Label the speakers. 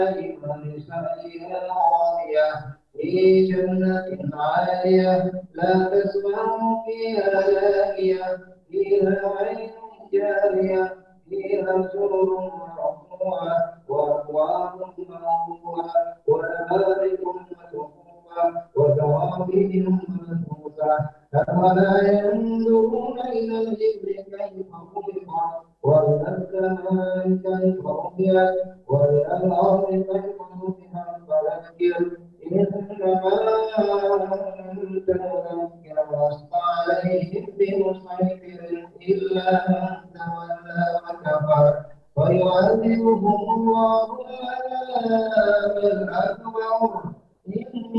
Speaker 1: ونسائها راضية في جنة عالية لا تسمع فيها لاغية فيها عين جارية فيها سرر مرفوعة وأكواب موضوعة ونمارق مصفوفة وزرابي مبثوثة أفلا ينظرون إلى الإبل كيف خلقت وإلى السماء كيف رفعت وإلى الأرض كيف سطحت فذكر إنما أنت مذكر لست عليهم بمسيطر إلا من تولى وكفر فيعذبهم الله العذاب الأكبر